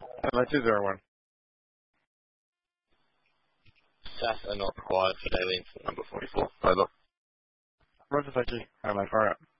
Hello, 201. SAS are not required for daily incident number 44. Over. Roger, thank you. Hello, fire up.